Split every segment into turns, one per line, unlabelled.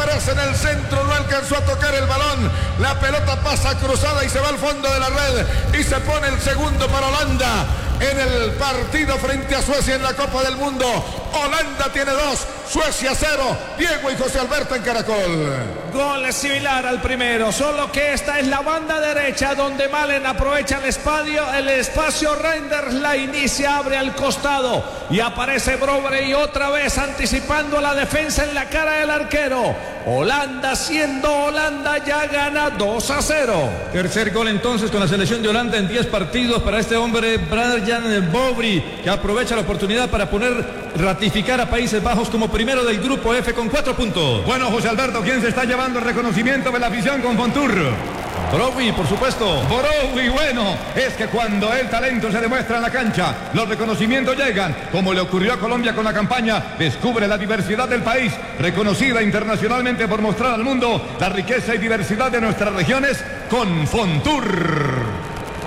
aparece en el centro, no alcanzó a tocar el balón, la pelota pasa cruzada y se va al fondo de la red y se pone el segundo para Holanda en el partido frente a Suecia en la Copa del Mundo. Holanda tiene 2, Suecia 0. Diego y José Alberto en Caracol.
Gol similar al primero, solo que esta es la banda derecha donde Malen aprovecha el espacio. Reinders la inicia, abre al costado y aparece Brobre y otra vez anticipando a la defensa en la cara del arquero. Holanda, siendo Holanda, ya gana 2-0.
Tercer gol entonces con la selección de Holanda en 10 partidos para este hombre Brian Brobbey, que aprovecha la oportunidad para ratificar a Países Bajos como primero del grupo F con 4 puntos.
Bueno, José Alberto, ¿quién se está llevando el reconocimiento de la afición con Fontour?
Brobbey, por supuesto.
Brobbey, bueno, es que cuando el talento se demuestra en la cancha, los reconocimientos llegan, como le ocurrió a Colombia con la campaña Descubre la diversidad del país, reconocida internacionalmente por mostrar al mundo la riqueza y diversidad de nuestras regiones con Fontour.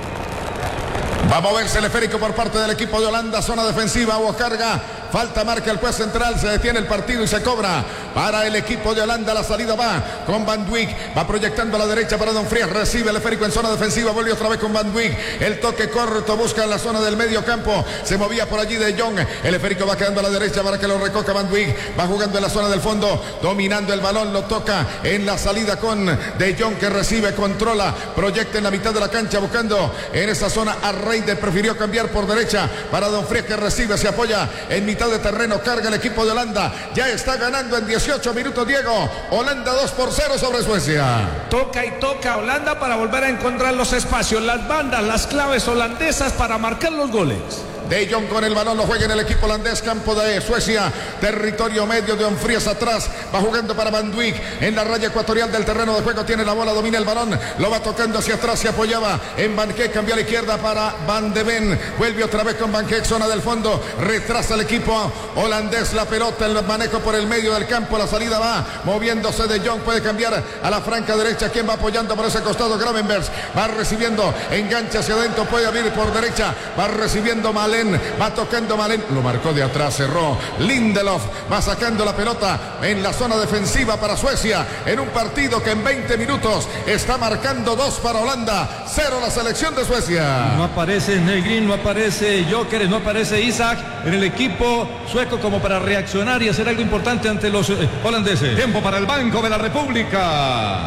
Va a moverse el esférico por parte del equipo de Holanda, zona defensiva, hubo carga, falta, marca el juez central, se detiene el partido y se cobra para el equipo de Holanda. La salida va con Van Dijk, va proyectando a la derecha para Don Fries, recibe el esférico en zona defensiva, vuelve otra vez con Van Dijk, el toque corto, busca en la zona del medio campo, se movía por allí De Jong, el esférico va quedando a la derecha para que lo recoja Van Dijk, va jugando en la zona del fondo, dominando el balón, lo toca en la salida con De Jong, que recibe, controla, proyecta en la mitad de la cancha, buscando en esa zona a Reinders, prefirió cambiar por derecha para Don Fries, que recibe, se apoya en mitad de terreno, carga el equipo de Holanda, ya está ganando en 18 minutos, Diego. Holanda 2-0 sobre Suecia.
Toca y toca Holanda para volver a encontrar los espacios, las bandas, las claves holandesas para marcar los goles.
De Jong con el balón, lo juega en el equipo holandés, campo de Suecia, territorio medio de Don Fries atrás, va jugando para Van Dijk en la raya ecuatorial del terreno de juego, tiene la bola, domina el balón, lo va tocando hacia atrás, se apoyaba en Van Geek, cambia a la izquierda para Van de Ven, vuelve otra vez con Van Geek, zona del fondo, retrasa el equipo holandés la pelota, el manejo por el medio del campo, la salida va moviéndose De Jong, puede cambiar a la franca derecha, quien va apoyando por ese costado, Gravenberch, va recibiendo, engancha hacia adentro, puede abrir por derecha, va recibiendo Malen, va tocando Malen, lo marcó de atrás, cerró Lindelof, va sacando la pelota en la zona defensiva para Suecia, en un partido que en 20 minutos está marcando 2 para Holanda, 0 la selección de Suecia.
No aparece Negrin, no aparece Joker, no aparece Isaac en el equipo sueco como para reaccionar y hacer algo importante ante los holandeses.
Tiempo para el Banco de la República.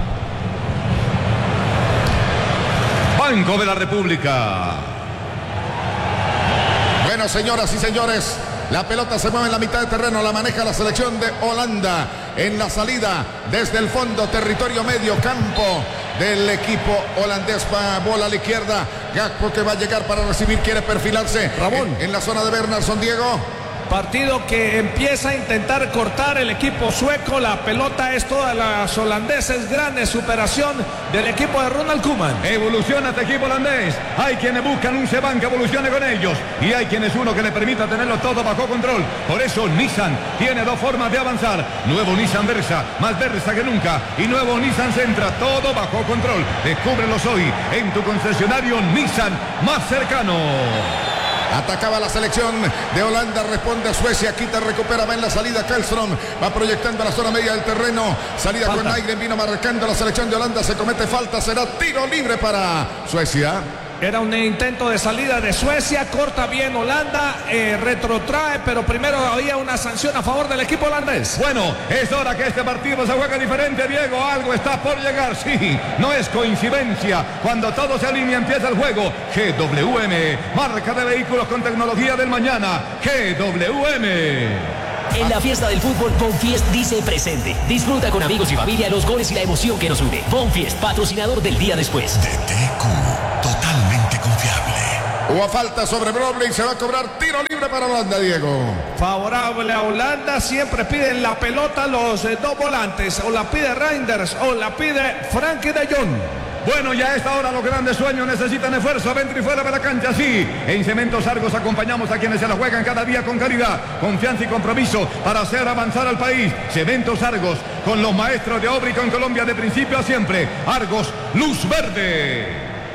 Banco de la República.
Bueno, señoras y señores, la pelota se mueve en la mitad de terreno, la maneja la selección de Holanda en la salida desde el fondo, territorio medio campo del equipo holandés, va bola a la izquierda, Gakpo, que va a llegar para recibir, quiere perfilarse
Ramón
en la zona de Bernardsson, Diego.
Partido que empieza a intentar cortar el equipo sueco, la pelota es toda las holandeses, gran superación del equipo de Ronald Koeman.
Evoluciona este equipo holandés, hay quienes buscan un Seban que evolucione con ellos y hay quienes uno que le permita tenerlo todo bajo control, por eso Nissan tiene 2 formas de avanzar, nuevo Nissan Versa, más Versa que nunca, y nuevo Nissan Sentra, todo bajo control, descúbrelos hoy en tu concesionario Nissan más cercano.
Atacaba la selección de Holanda, responde Suecia, quita, recupera, va en la salida Karlström, va proyectando a la zona media del terreno, salida falta. Con Aigren, vino marcando la selección de Holanda, se comete falta, será tiro libre para Suecia.
Era un intento de salida de Suecia, corta bien Holanda, retrotrae, pero primero había una sanción a favor del equipo holandés.
Bueno, es hora que este partido se juegue diferente, Diego, algo está por llegar, sí, no es coincidencia, cuando todo se alinea empieza el juego. GWM, marca de vehículos con tecnología del mañana, GWM.
En la fiesta del fútbol, Bonfiest dice presente. Disfruta con amigos y familia los goles y la emoción que nos une. Bonfiest, patrocinador del día después.
DTQ, totalmente confiable.
Hubo falta sobre Brobbey, se va a cobrar tiro libre para Holanda, Diego.
Favorable a Holanda, siempre piden la pelota los 2 volantes, o la pide Reinders o la pide Frenkie de Jong.
Bueno, ya a esta hora los grandes sueños necesitan esfuerzo dentro y fuera de la cancha, sí. En Cementos Argos acompañamos a quienes se la juegan cada día con calidad, confianza y compromiso para hacer avanzar al país. Cementos Argos, con los maestros de obra y con Colombia de principio a siempre. Argos, luz verde.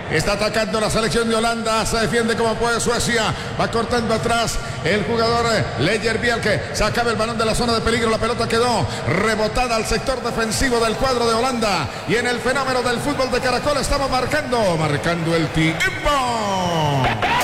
Está atacando la selección de Holanda. Se defiende como puede Suecia. Va cortando atrás el jugador Ledger Bielke. Sacaba el balón de la zona de peligro. La pelota quedó rebotada al sector defensivo del cuadro de Holanda. Y en el fenómeno del fútbol de Caracol estamos marcando el tiempo.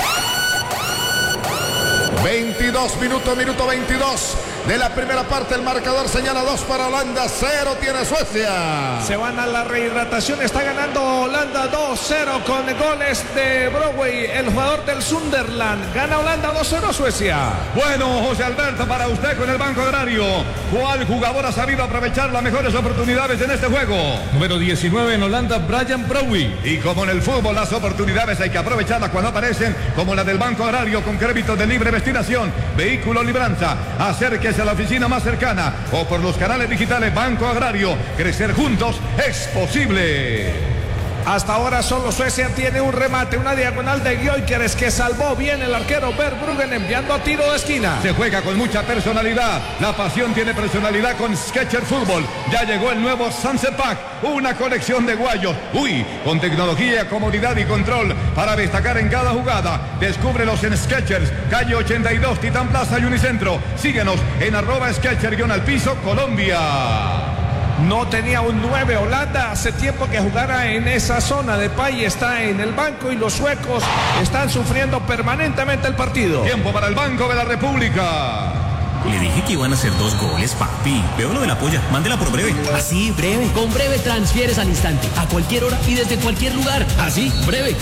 22 minuto 22 de la primera parte. El marcador señala 2 para Holanda, 0 tiene Suecia.
Se van a la rehidratación. Está ganando Holanda 2-0 con goles de Broadway, el jugador del Sunderland. Gana Holanda 2-0 Suecia.
Bueno, José Alberto, para usted con el Banco Agrario, ¿cuál jugador ha sabido aprovechar las mejores oportunidades en este juego?
Número 19 en Holanda, Brian Broadway.
Y como en el fútbol, las oportunidades hay que aprovecharlas cuando aparecen, como la del Banco Agrario con créditos de libre destinación, vehículo libranza. Acérquese a la oficina más cercana o por los canales digitales Banco Agrario. Crecer juntos es posible.
Hasta ahora solo Suecia tiene un remate, una diagonal de Gyökeres que salvó bien el arquero Verbruggen enviando a tiro de esquina.
Se juega con mucha personalidad. La pasión tiene personalidad con Sketcher Fútbol. Ya llegó el nuevo Sunset Pack, una colección de guayos. Con tecnología, comodidad y control para destacar en cada jugada. Descúbrelos en Sketchers, calle 82, Titán Plaza y Unicentro. Síguenos en @Sketcher_Piso Colombia.
No tenía un 9 Holanda, hace tiempo que jugara en esa zona. Depay está en el banco y los suecos están sufriendo permanentemente el partido.
Tiempo para el Banco de la República.
Le dije que iban a hacer 2 goles, papi. Veo lo de la polla, mándela por Breve.
Así, Breve. Con Breve transfieres al instante, a cualquier hora y desde cualquier lugar. Así, Breve.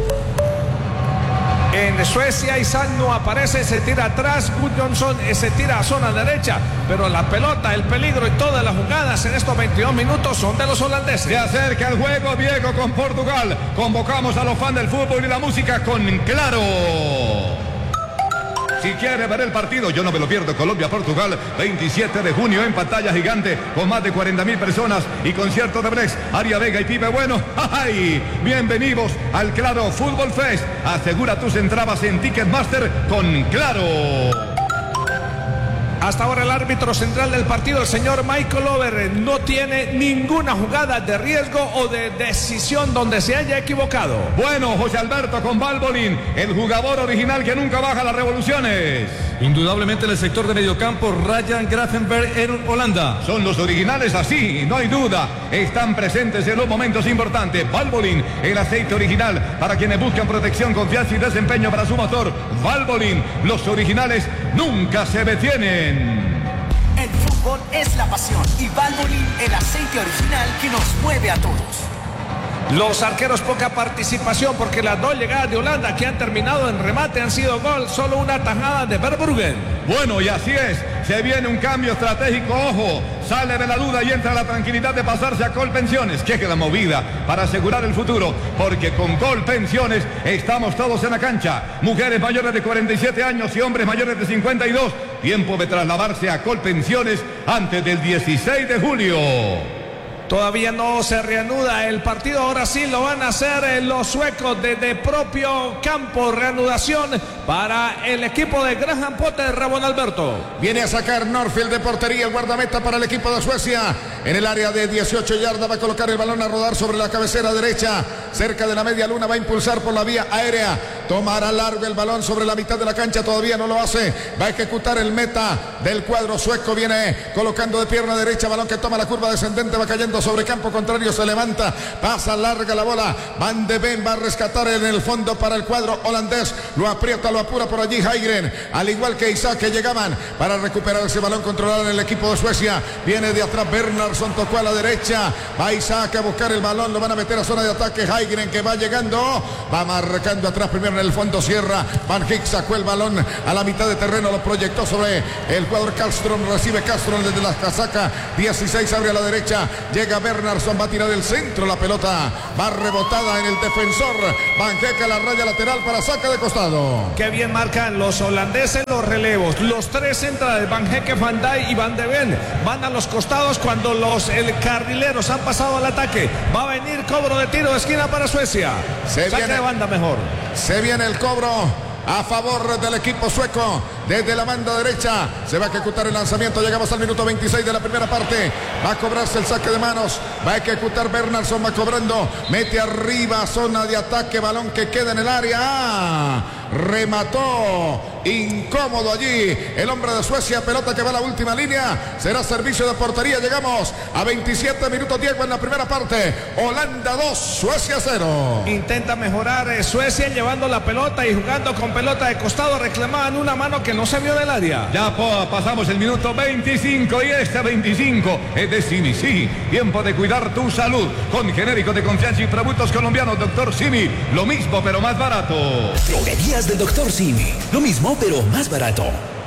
En Suecia, Isaac no aparece, se tira atrás. Gudjonsson se tira a zona derecha, pero la pelota, el peligro y todas las jugadas en estos 22 minutos son de los holandeses.
Se acerca el juego, Diego, con Portugal. Convocamos a los fans del fútbol y la música con Claro. Si quiere ver el partido, yo no me lo pierdo. Colombia-Portugal, 27 de junio en pantalla gigante, con más de 40.000 personas y concierto de Brex, Aria Vega y Pipe Bueno. ¡Ay! Bienvenidos al Claro Fútbol Fest. Asegura tus entradas en Ticketmaster con Claro.
Hasta ahora el árbitro central del partido, el señor Michael Over, no tiene ninguna jugada de riesgo o de decisión donde se haya equivocado.
Bueno, José Alberto con Valbolin, el jugador original que nunca baja las revoluciones.
Indudablemente en el sector de mediocampo, Ryan Gravenberch en Holanda.
Son los originales así, no hay duda. Están presentes en los momentos importantes. Valbolin, el aceite original para quienes buscan protección, confianza y desempeño para su motor. Valbolin, los originales nunca se detienen.
El fútbol es la pasión y Valvoline, el aceite original que nos mueve a todos.
Los arqueros poca participación porque las 2 llegadas de Holanda que han terminado en remate han sido gol, solo una tajada de Verbruggen.
Bueno, y así es, se viene un cambio estratégico, ojo, sale de la duda y entra la tranquilidad de pasarse a Colpensiones. Que la movida para asegurar el futuro, porque con Colpensiones estamos todos en la cancha. Mujeres mayores de 47 años y hombres mayores de 52, tiempo de trasladarse a Colpensiones antes del 16 de julio.
Todavía no se reanuda el partido, ahora sí lo van a hacer los suecos desde propio campo. Reanudación para el equipo de Graham Potter, Ramón Alberto.
Viene a sacar Norfield de portería, el guardameta para el equipo de Suecia. En el área de 18 yardas va a colocar el balón a rodar sobre la cabecera derecha, cerca de la media luna, va a impulsar por la vía aérea. Tomará largo el balón sobre la mitad de la cancha, todavía no lo hace. Va a ejecutar el meta del cuadro sueco, viene colocando de pierna derecha, balón que toma la curva descendente, va cayendo sobre campo contrario, se levanta, pasa larga la bola. Van de Ven va a rescatar en el fondo para el cuadro holandés, lo aprieta, lo apura por allí Heigren, al igual que Isaac, que llegaban para recuperar ese balón controlado en el equipo de Suecia. Viene de atrás Bernardsson, tocó a la derecha, va Isaac a buscar el balón, lo van a meter a zona de ataque. Heigren que va llegando, va marcando atrás primero en el fondo, cierra Van Gijk, sacó el balón a la mitad de terreno, lo proyectó sobre el jugador Castro, recibe Castro desde la casaca 16, abre a la derecha, llega Bernardsson, va a tirar el centro, la pelota va rebotada en el defensor. Van Gijk a la raya lateral para saca de costado.
Qué bien marcan los holandeses los relevos. Los 3 centrales, Van Gijk, Van Dijk y Van de Ven, van a los costados cuando los carrileros han pasado al ataque. Va a venir cobro de tiro de esquina para Suecia. Saca de banda mejor.
Se viene el cobro a favor del equipo sueco. Desde la banda derecha se va a ejecutar el lanzamiento. Llegamos al minuto 26 de la primera parte. Va a cobrarse el saque de manos. Va a ejecutar Bernardsson, va cobrando. Mete arriba, zona de ataque, balón que queda en el área. Remató incómodo allí el hombre de Suecia, pelota que va a la última línea, será servicio de portería. Llegamos a 27 minutos, Diego, en la primera parte. Holanda 2, Suecia 0.
Intenta mejorar Suecia llevando la pelota y jugando con pelota de costado. Reclamaban una mano que no se vio del área.
Ya pasamos el minuto 25 y este 25 es de Simi. Sí, tiempo de cuidar tu salud con genérico de confianza y productos colombianos Dr. Simi. Lo mismo pero más barato.
Droguerías del Dr. Simi. Lo mismo pero más barato.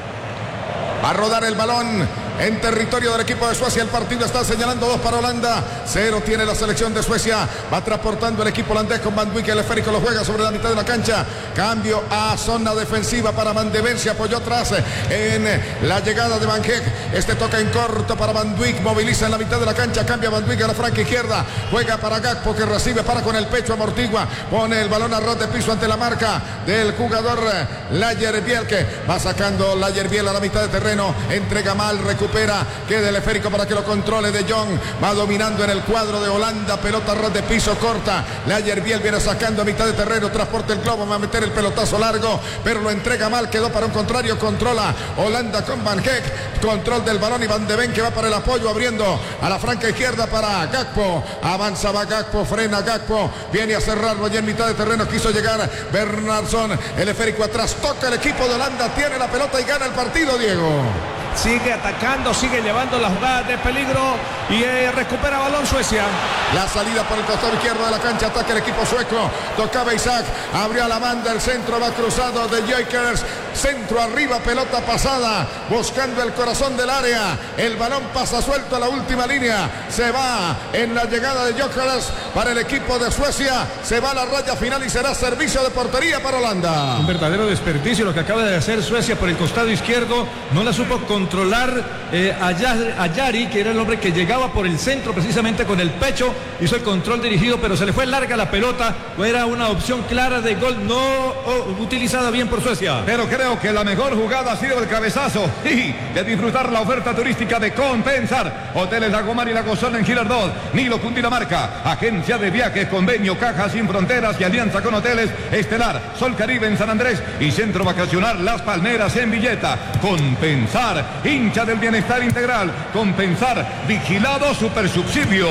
Va a rodar el balón en territorio del equipo de Suecia. El partido está señalando 2 para Holanda, 0 tiene la selección de Suecia. Va transportando el equipo holandés con Van Dijk. El esférico lo juega sobre la mitad de la cancha. Cambio a zona defensiva para Van de Ven. Se apoyó atrás en la llegada de Van Heek. Este toca en corto para Van Dijk. Moviliza en la mitad de la cancha. Cambia Van Dijk a la franca izquierda. Juega para Gakpo que recibe, para con el pecho, amortigua. Pone el balón a ras de piso ante la marca del jugador Lagerbielke, que va sacando Lagerbielke a la mitad de terreno. Entrega mal, recupera, queda el esférico para que lo controle De Jong. Va dominando en el cuadro de Holanda. Pelota a ras de piso corta. Lagerbielke viene sacando a mitad de terreno. Transporta el globo, va a meter el pelotazo largo, pero lo entrega mal. Quedó para un contrario. Controla Holanda con Van Heek. Control del balón y Van de Ven que va para el apoyo, abriendo a la franca izquierda para Gakpo. Avanza va Gakpo, frena Gakpo. Viene a cerrarlo allí en mitad de terreno. Quiso llegar Bernardsson. El esférico atrás. Toca el equipo de Holanda. Tiene la pelota y gana el partido, Diego.
Sigue atacando, sigue llevando las jugadas de peligro y recupera balón Suecia.
La salida por el costado izquierdo de la cancha, ataca el equipo sueco. Tocaba Isaac, abrió a la banda, el centro va cruzado de Gyökeres. Centro arriba, pelota pasada, buscando el corazón del área. El balón pasa suelto a la última línea. Se va en la llegada de Gyökeres para el equipo de Suecia. Se va a la raya final y será servicio de portería para Holanda.
Un verdadero desperdicio lo que acaba de hacer Suecia por el costado izquierdo. No la supo controlar a Yari, que era el hombre que llegaba por el centro precisamente con el pecho. Hizo el control dirigido, pero se le fue larga la pelota. Era una opción clara de gol, no utilizada bien por Suecia.
Pero creo que la mejor jugada ha sido el cabezazo y de disfrutar la oferta turística de Compensar. Hoteles Lagomar y Lagosón en Girardot, Nilo, Cundinamarca. Agencia de viajes, convenio, Caja Sin Fronteras y alianza con hoteles Estelar, Sol Caribe en San Andrés y Centro Vacacional Las Palmeras en Villeta. Compensar, hincha del bienestar integral. Compensar, vigilado Supersubsidio.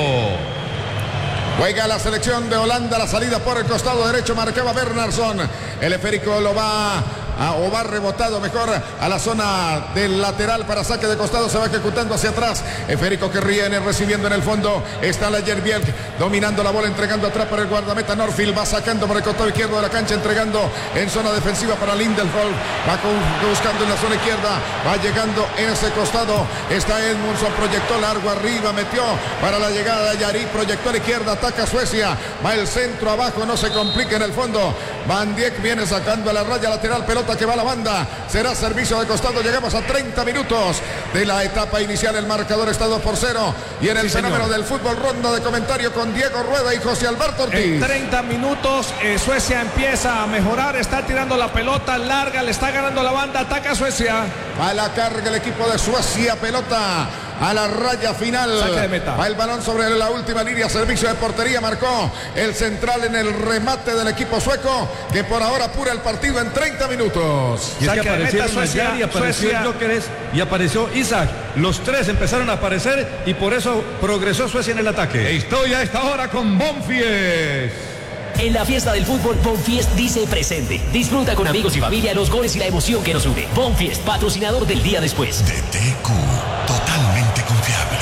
Juega la selección de Holanda, la salida por el costado derecho, marcaba Bernardsson. El esférico lo va rebotado mejor a la zona del lateral para saque de costado. Se va ejecutando hacia atrás. Esférico que viene recibiendo en el fondo. Está Lagerbielke dominando la bola, entregando atrás para el guardameta Norfield. Va sacando por el costado izquierdo de la cancha, entregando en zona defensiva para Lindelöf. Va buscando en la zona izquierda. Va llegando en ese costado. Está Edmundsson, proyectó largo arriba, metió para la llegada de Yari. Proyectó a la izquierda, ataca Suecia. Va el centro abajo, no se complica en el fondo. Van Dijk viene sacando a la raya lateral, pelota que va a la banda, será servicio de costado. Llegamos a 30 minutos de la etapa inicial. El marcador está 2-0 y en el fenómeno del fútbol, ronda de comentario con Diego Rueda y José Alberto Ortiz.
En 30 minutos Suecia empieza a mejorar, está tirando la pelota larga, le está ganando la banda, ataca Suecia.
A la carga el equipo de Suecia, pelota a la raya final.
Saque de meta.
Va el balón sobre la última línea, servicio de portería, marcó el central en el remate del equipo sueco, que por ahora apura el partido en 30 minutos.
Y es que aparecieron Suecia, y apareció Gyökeres y apareció Isaac. Los tres empezaron a aparecer y por eso progresó Suecia en el ataque.
Estoy a esta hora con Bonfies.
En la fiesta del fútbol, Bonfiest dice presente. Disfruta con amigos y familia los goles y la emoción que nos une. Bonfiest, patrocinador del día después.
DTQ, totalmente confiable.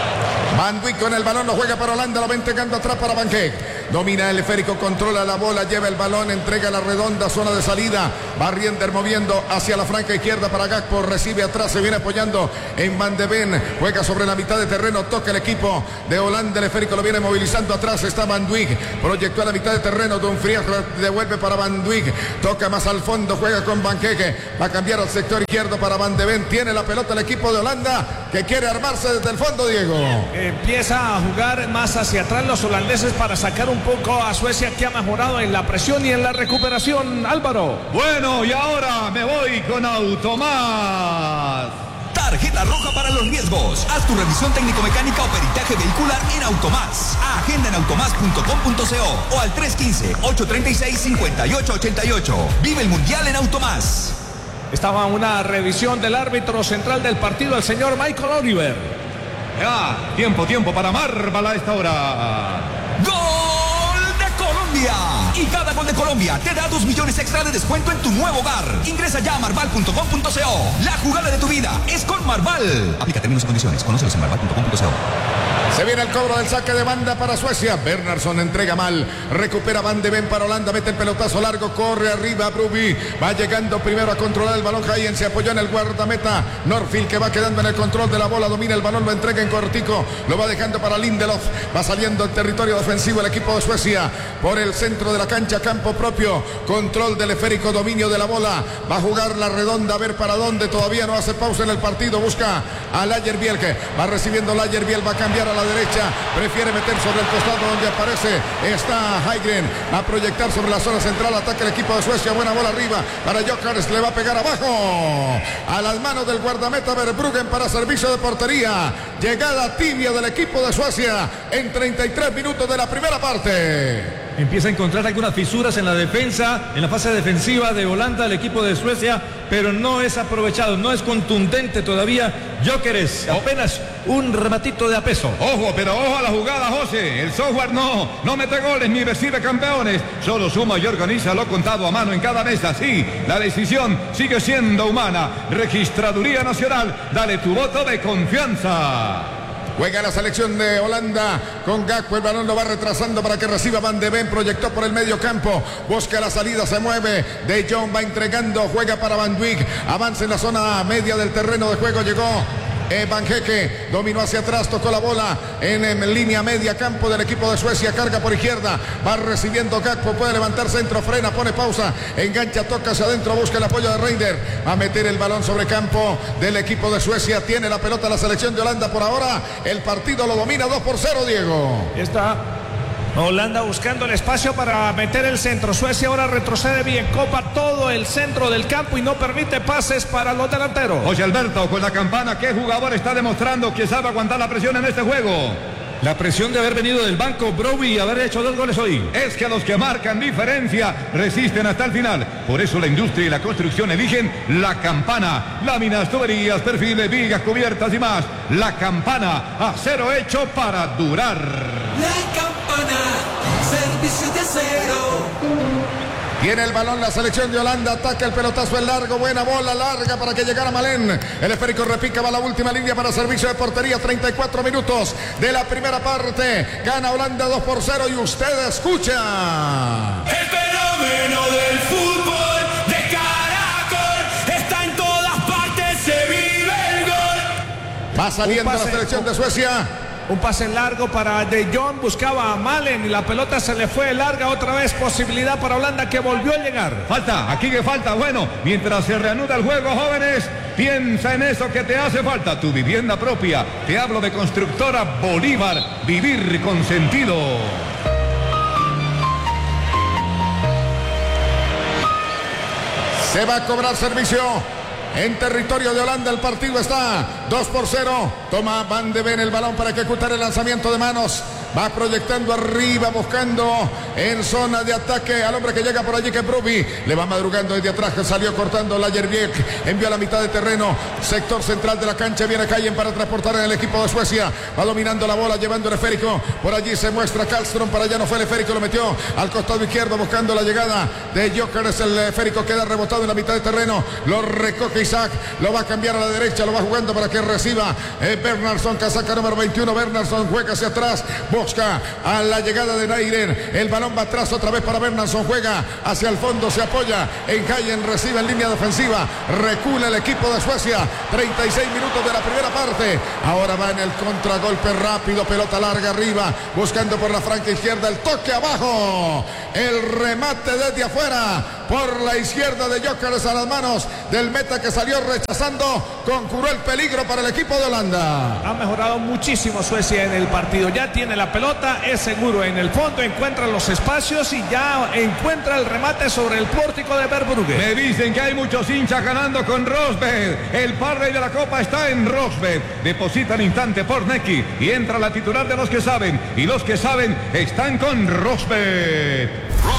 Van Dijk con el balón, lo juega para Holanda, lo va entregando atrás para Van Heek. Domina el esférico, controla la bola, lleva el balón, entrega la redonda, zona de salida. Va Riender moviendo hacia la franca izquierda para Gakpo, recibe atrás, se viene apoyando en Van de Ven. Juega sobre la mitad de terreno, toca el equipo de Holanda, el esférico lo viene movilizando atrás, está Van Dijk. Proyectó a la mitad de terreno, Dumfries devuelve para Van Dijk. Toca más al fondo, juega con Van Heek. Va a cambiar al sector izquierdo para Van de Ven. Tiene la pelota el equipo de Holanda, que quiere armarse desde el fondo, Diego.
Empieza a jugar más hacia atrás los holandeses para sacar un poco a Suecia, que ha mejorado en la presión y en la recuperación. Álvaro.
Bueno, Bueno, y ahora me voy con Automás.
Tarjeta roja para los riesgos. Haz tu revisión técnico-mecánica o peritaje vehicular en Automás. Agenda en automás.com.co o al 315-836-5888. Vive el Mundial en Automás.
Estaba una revisión del árbitro central del partido, el señor Michael Oliver.
Ya, tiempo para Marval a esta hora.
¡Gol de Colombia! Y cada gol de Colombia te da 2 millones extra de descuento en tu nuevo hogar. Ingresa ya a marval.com.co. La jugada de tu vida es con Marval. Aplica términos y condiciones. Conócelos en marval.com.co.
Se viene el cobro del saque de banda para Suecia. Bernardsson entrega mal. Recupera Van de Ven para Holanda. Mete el pelotazo largo. Corre arriba Brobbey. Va llegando primero a controlar el balón. Hayen se apoyó en el guardameta Norfield, que va quedando en el control de la bola. Domina el balón. Lo entrega en cortico. Lo va dejando para Lindelof. Va saliendo el territorio defensivo el equipo de Suecia. Por el centro de la cancha. Campo propio. Control del esférico. Dominio de la bola. Va a jugar la redonda. A ver para dónde. Todavía no hace pausa en el partido. Busca a Lagerbielke, que va recibiendo Lagerbielke. Va a cambiar a la derecha, prefiere meter sobre el costado donde aparece, está Hygren, a proyectar sobre la zona central, ataca el equipo de Suecia, buena bola arriba para Gyökeres, le va a pegar abajo, a las manos del guardameta Verbruggen para servicio de portería, llegada tibia del equipo de Suecia en 33 minutos de la primera parte.
Empieza a encontrar algunas fisuras en la defensa, en la fase defensiva de Holanda, el equipo de Suecia, pero no es aprovechado, no es contundente todavía. Gyökeres, apenas un rematito de a peso.
Ojo, pero ojo a la jugada, José. El software no mete goles ni recibe campeones. Solo suma y organiza lo contado a mano en cada mesa. Sí, la decisión sigue siendo humana. Registraduría Nacional, dale tu voto de confianza.
Juega la selección de Holanda con Gakpo, el balón lo va retrasando para que reciba Van de Ven, proyectó por el medio campo, busca la salida, se mueve, De Jong va entregando, juega para Van Dijk, avanza en la zona media del terreno de juego, llegó Van Hecke, dominó hacia atrás, tocó la bola en línea media, campo del equipo de Suecia, carga por izquierda, va recibiendo Gakpo, puede levantar centro, frena, pone pausa, engancha, toca hacia adentro, busca el apoyo de Reiner, va a meter el balón sobre campo del equipo de Suecia, tiene la pelota la selección de Holanda por ahora, el partido lo domina 2-0, Diego.
Está Holanda buscando el espacio para meter el centro. Suecia ahora retrocede bien, copa todo el centro del campo y no permite pases para los delanteros.
José Alberto, con la campana, ¿qué jugador está demostrando que sabe aguantar la presión en este juego?
La presión de haber venido del banco, Brobbey, y haber hecho 2 goles hoy.
Es que los que marcan diferencia resisten hasta el final. Por eso la industria y la construcción eligen la campana. Láminas, tuberías, perfiles, vigas, cubiertas y más. La campana, acero hecho para durar.
La campana, servicio de acero.
Tiene el balón la selección de Holanda, ataca el pelotazo en largo, buena bola larga para que llegara Malen. El esférico repica, va a la última línea para servicio de portería, 34 minutos de la primera parte. Gana Holanda 2-0 y usted escucha.
El fenómeno del fútbol de Caracol está en todas partes, se vive el gol.
Va saliendo la selección de Suecia.
Un pase largo para De Jong, buscaba a Malen y la pelota se le fue larga otra vez, posibilidad para Holanda que volvió a llegar.
Falta, aquí que falta, bueno, mientras se reanuda el juego, jóvenes, piensa en eso que te hace falta, tu vivienda propia. Te hablo de Constructora Bolívar, vivir con sentido.
Se va a cobrar servicio. En territorio de Holanda el partido está 2-0. Toma Van de Ven el balón para ejecutar el lanzamiento de manos. Va proyectando arriba, buscando en zona de ataque al hombre que llega por allí, que es Brobbey. Le va madrugando desde atrás, que salió cortando Lagerbielke. Envió a la mitad de terreno, sector central de la cancha. Viene Hayen para transportar en el equipo de Suecia. Va dominando la bola, llevando el esférico. Por allí se muestra Karlström, para allá no fue el esférico, lo metió al costado izquierdo, buscando la llegada de Gyökeres. El esférico queda rebotado en la mitad de terreno. Lo recoge Isaac, lo va a cambiar a la derecha, lo va jugando para que reciba Bernardsson, casaca número 21. Bernardsson juega hacia atrás, busca a la llegada de Nair. El balón va atrás otra vez para Bernardsson, juega hacia el fondo, se apoya en Hayen, recibe en línea defensiva, recula el equipo de Suecia. 36 minutos de la primera parte. Ahora va en el contragolpe rápido, pelota larga arriba, buscando por la franca izquierda, el toque abajo, el remate desde afuera. por la izquierda de Gyökeres a las manos del meta que salió rechazando con cruel peligro para el equipo de Holanda.
Ha mejorado muchísimo Suecia en el partido. Ya tiene la pelota, es seguro en el fondo, encuentra los espacios y ya encuentra el remate sobre el pórtico de Verbrugge.
Me dicen que hay muchos hinchas ganando con Rosberg. El parley de la Copa está en Rosberg. Deposita al instante por Neki y entra la titular de los que saben. Y los que saben están con Rosberg.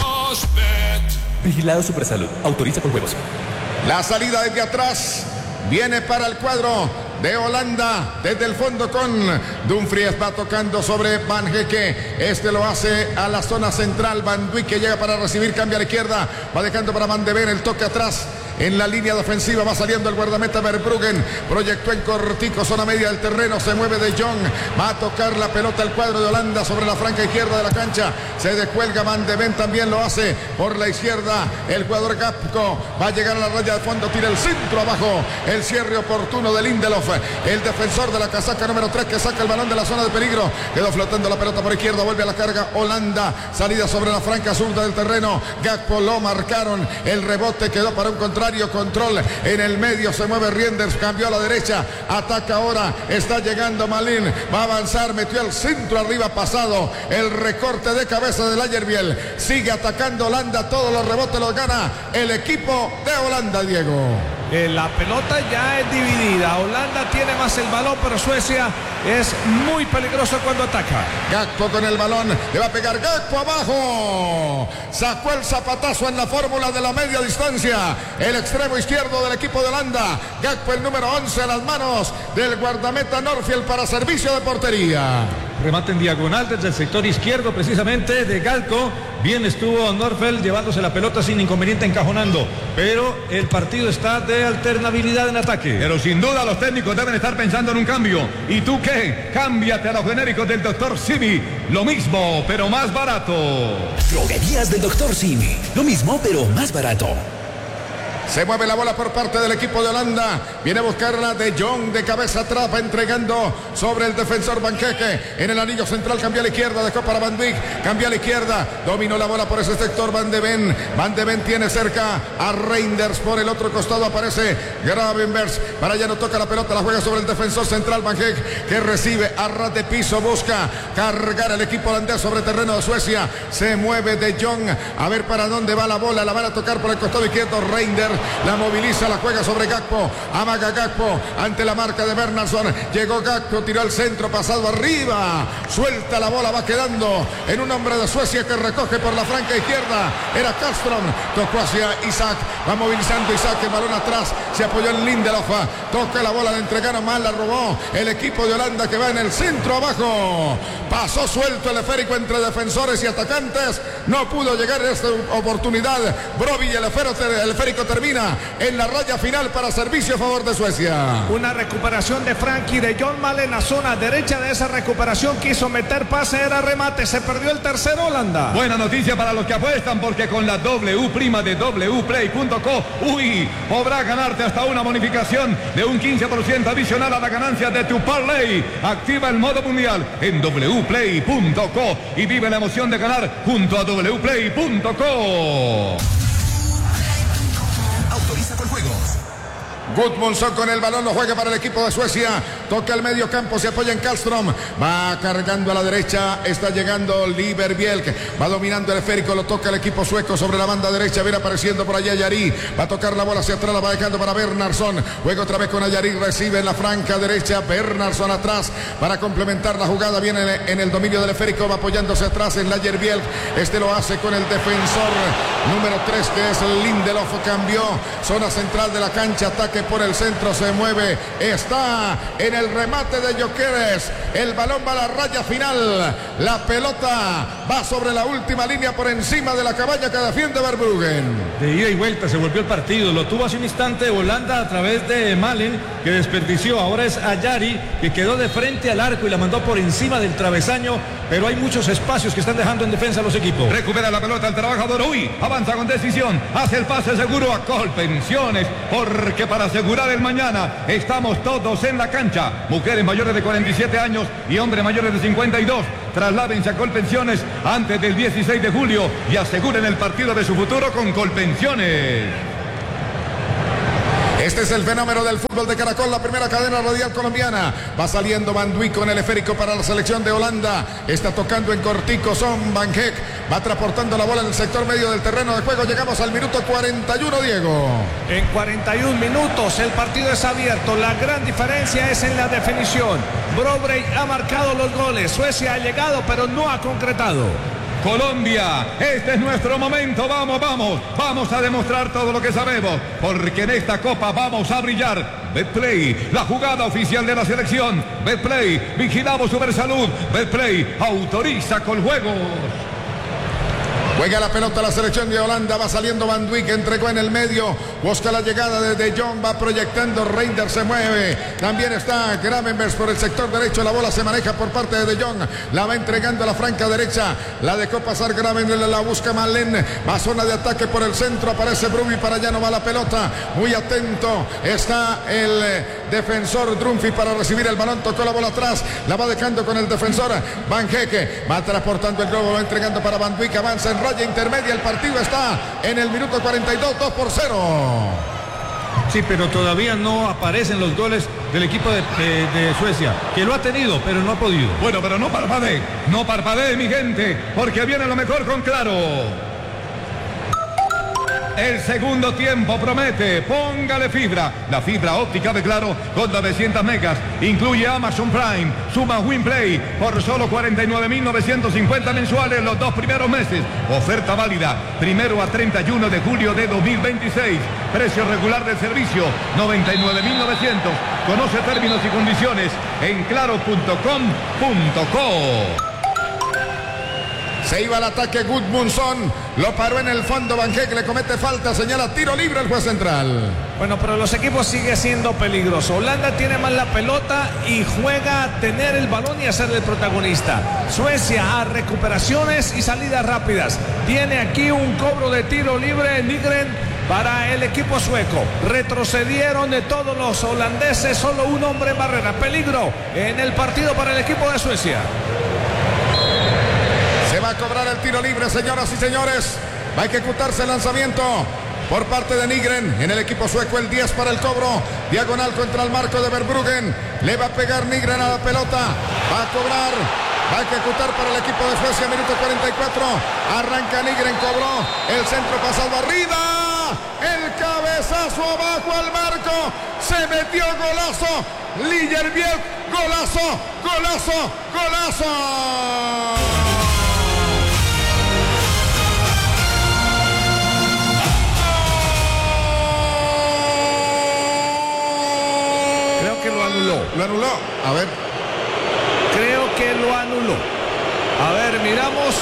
Vigilado Supersalud. Autoriza con juegos.
La salida desde atrás viene para el cuadro de Holanda desde el fondo con Dumfries, va tocando sobre Van Hecke, este lo hace a la zona central. Van Dijk que llega para recibir, cambia a la izquierda, va dejando para Van de Ven, el toque atrás en la línea defensiva, va saliendo el guardameta Verbruggen, proyectó en cortico, zona media del terreno, se mueve De Jong, va a tocar la pelota el cuadro de Holanda sobre la franja izquierda de la cancha, se descuelga Van de Ven, también lo hace por la izquierda, el jugador Gakpo va a llegar a la raya de fondo, tira el centro abajo, el cierre oportuno de Lindelof, el defensor de la casaca número 3 que saca el balón de la zona de peligro, quedó flotando la pelota por izquierda, vuelve a la carga Holanda, salida sobre la franja zurda del terreno, Gakpo lo marcaron, el rebote quedó para un contrario, control en el medio, se mueve Reinders, cambió a la derecha, ataca ahora, está llegando Malin, va a avanzar, metió el centro arriba, pasado el recorte de cabeza del Ayerbiel, sigue atacando Holanda, todos los rebotes los gana el equipo de Holanda, Diego.
La pelota ya es dividida, Holanda tiene más el balón, pero Suecia es muy peligroso cuando ataca.
Gakpo con el balón, le va a pegar Gakpo abajo, sacó el zapatazo en la fórmula de la media distancia, el extremo izquierdo del equipo de Holanda, Gakpo el número 11 a las manos del guardameta Norfield para servicio de portería.
Remate en diagonal desde el sector izquierdo precisamente de Gakpo. Bien estuvo Norfield llevándose la pelota sin inconveniente, encajonando. Pero el partido está de alternabilidad en ataque.
Pero sin duda los técnicos deben estar pensando en un cambio. ¿Y tú qué? Cámbiate a los genéricos del Dr. Simi. Lo mismo, pero más barato.
Droguerías del Dr. Simi. Lo mismo, pero más barato.
Se mueve la bola por parte del equipo de Holanda. Viene a buscarla De Jong de cabeza atrás, va entregando sobre el defensor Van Hecke. En el anillo central cambia a la izquierda, dejó para Van Dijk. Cambia a la izquierda, dominó la bola por ese sector Van de Ven. Van de Ven tiene cerca a Reinders. Por el otro costado aparece Gravenberch. Para allá no toca la pelota, la juega sobre el defensor central Van Hecke, que recibe a ras de piso. Busca cargar el equipo holandés sobre terreno de Suecia. Se mueve De Jong. A ver para dónde va la bola. La van a tocar por el costado izquierdo Reinders. La moviliza, la juega sobre Gakpo, amaga Gakpo ante la marca de Bernardsson, llegó Gakpo, tiró el centro, pasado arriba, suelta la bola, va quedando en un hombre de Suecia que recoge por la franja izquierda, era Karlström, tocó hacia Isaac, va movilizando Isaac, el balón atrás, se apoyó en Lindelof, toca la bola, le entregaron mal, la robó el equipo de Holanda que va en el centro abajo, pasó suelto el esférico entre defensores y atacantes, no pudo llegar en esta oportunidad, Broby y el esférico termina en la raya final para servicio a favor de Suecia.
Una recuperación de Frankie de John Malena, zona derecha de esa recuperación, quiso meter pase, era remate, se perdió el tercero Holanda.
Buena noticia para los que apuestan, porque con la W prima de wplay.co, podrás ganarte hasta una bonificación de un 15% adicional a la ganancia de tu parlay. Activa el modo mundial en wplay.co y vive la emoción de ganar junto a wplay.co.
Autoriza con juegos.
Gudmundsson con el balón, lo juega para el equipo de Suecia, toca el medio campo, se apoya en Karlström, va cargando a la derecha, está llegando Liberbielk, va dominando el esférico, lo toca el equipo sueco sobre la banda derecha, viene apareciendo por allá Ayari, va a tocar la bola hacia atrás, la va dejando para Bernardsson, juega otra vez con Ayari, recibe en la franja derecha, Bernardsson atrás para complementar la jugada, viene en el dominio del esférico, va apoyándose atrás en Liberbielk, este lo hace con el defensor número 3 que es Lindelof, cambió, zona central de la cancha, ataque por el centro, se mueve, está en el remate de Gyökeres, el balón va a la raya final, la pelota va sobre la última línea por encima de la caballa que defiende Verbruggen.
De ida y vuelta se volvió el partido, lo tuvo hace un instante Holanda a través de Malen, que desperdició, ahora es Ayari, que quedó de frente al arco y la mandó por encima del travesaño pero hay muchos espacios que están dejando en defensa los equipos.
Recupera la pelota el trabajador. Uy, avanza con decisión. Hace el pase seguro a Colpensiones, porque para asegurar el mañana estamos todos en la cancha. Mujeres mayores de 47 años y hombres mayores de 52. Trasládense a Colpensiones antes del 16 de julio y aseguren el partido de su futuro con Colpensiones.
Este es el fenómeno del fútbol de Caracol, la primera cadena radial colombiana. Va saliendo Van Dijk con el esférico para la selección de Holanda. Está tocando en cortico Son Van Heek. Va transportando la bola en el sector medio del terreno de juego. Llegamos al minuto 41, Diego.
En 41 minutos el partido es abierto. La gran diferencia es en la definición. Brobrey ha marcado los goles. Suecia ha llegado pero no ha concretado.
Colombia, este es nuestro momento, vamos a demostrar todo lo que sabemos, porque en esta copa vamos a brillar. Betplay, la jugada oficial de la selección. Betplay, vigilamos Supersalud. Betplay, autoriza Coljuegos.
Juega la pelota la selección de Holanda, va saliendo Van Dijk, entregó en el medio, busca la llegada de De Jong, va proyectando, Reinders se mueve, también está Gravenberch por el sector derecho, la bola se maneja por parte de De Jong, la va entregando a la franca derecha, la dejó pasar Gravenberch, la busca Malen, va zona de ataque por el centro, aparece Brumi, para allá no va la pelota, muy atento, está el defensor Drumfi para recibir el balón, tocó la bola atrás, la va dejando con el defensor Van Heek, va transportando el globo, va entregando para Van Dijk, avanza en raya intermedia, el partido está en el minuto 42, 2-0.
Sí, pero todavía no aparecen los goles del equipo de Suecia, que lo ha tenido, pero no ha podido.
Bueno, pero no parpadee mi gente, porque viene lo mejor con Claro. El segundo tiempo promete, póngale fibra, la fibra óptica de Claro con 900 megas, incluye Amazon Prime, suma WinPlay por solo 49.950 mensuales los 2 primeros meses, oferta válida 1 a 31 de julio de 2026, precio regular del servicio 99.900, conoce términos y condiciones en claro.com.co.
Se iba al ataque Gudmundsson, lo paró en el fondo Van Heek, le comete falta, señala tiro libre el juez central.
Bueno, pero los equipos siguen siendo peligrosos. Holanda tiene más la pelota y juega a tener el balón y a ser el protagonista. Suecia a recuperaciones y salidas rápidas. Tiene aquí un cobro de tiro libre Nygren para el equipo sueco. Retrocedieron de todos los holandeses, solo un hombre en barrera. Peligro en el partido para el equipo de Suecia.
Se va a cobrar el tiro libre, señoras y señores. Va a ejecutarse el lanzamiento por parte de Nygren. En el equipo sueco el 10 para el cobro. Diagonal contra el marco de Verbruggen. Le va a pegar Nygren a la pelota. Va a cobrar. Va a ejecutar para el equipo de Suecia. Minuto 44. Arranca Nygren, cobró. El centro pasado arriba. El cabezazo abajo al marco. Se metió golazo. Lijerbiel. Golazo. Golazo. Golazo. Lo anuló. A ver.
Creo que lo anuló. A ver, miramos.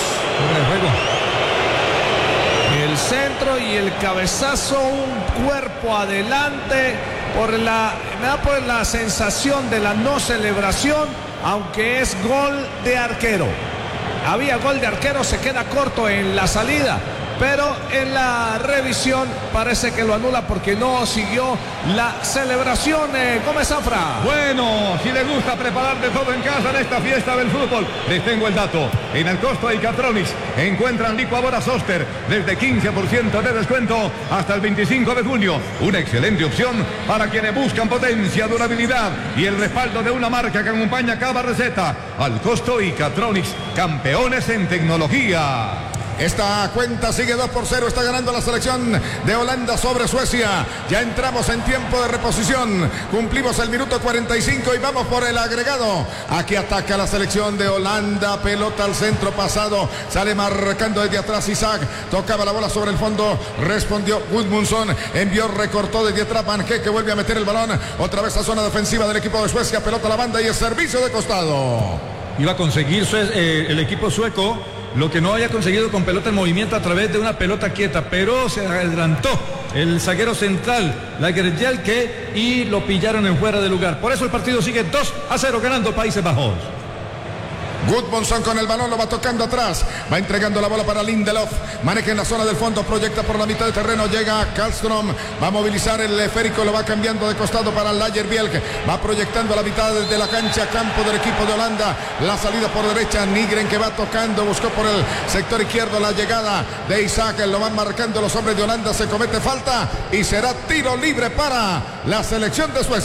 El centro y el cabezazo, un cuerpo adelante. Me da por la sensación de la no celebración, aunque es gol de arquero. Había gol de arquero, se queda corto en la salida. Pero en la revisión parece que lo anula porque no siguió la celebración. Gómez Zafra.
Bueno, si le gusta preparar de todo en casa en esta fiesta del fútbol, les tengo el dato. En el Costo y Catronics encuentran licuadoras Oster desde 15% de descuento hasta el 25 de junio. Una excelente opción para quienes buscan potencia, durabilidad y el respaldo de una marca que acompaña cada receta. Al Costo y Catronics, campeones en tecnología.
Esta cuenta sigue 2-0, está ganando la selección de Holanda sobre Suecia. Ya entramos en tiempo de reposición, cumplimos el minuto 45 y vamos por el agregado. Aquí ataca la selección de Holanda, pelota al centro pasado, sale marcando desde atrás Isaac, tocaba la bola sobre el fondo, respondió Gudmundsson, envió, recortó desde atrás Van Heek, que vuelve a meter el balón, otra vez a zona defensiva del equipo de Suecia, pelota a la banda y el servicio de costado.
Iba a conseguir el equipo sueco lo que no había conseguido con pelota en movimiento a través de una pelota quieta, pero se adelantó el zaguero central, Lagerbielke, y lo pillaron en fuera de lugar. Por eso el partido sigue 2-0 ganando Países Bajos.
Gudmundsson con el balón, lo va tocando atrás. Va entregando la bola para Lindelof. Maneja en la zona del fondo, proyecta por la mitad del terreno. Llega Karlström. Va a movilizar el esférico, lo va cambiando de costado para Lagerbielke. Va proyectando a la mitad de la cancha, campo del equipo de Holanda. La salida por derecha, Nygren que va tocando. Buscó por el sector izquierdo la llegada de Isaac. Lo van marcando los hombres de Holanda. Se comete falta y será tiro libre para la selección de Suecia.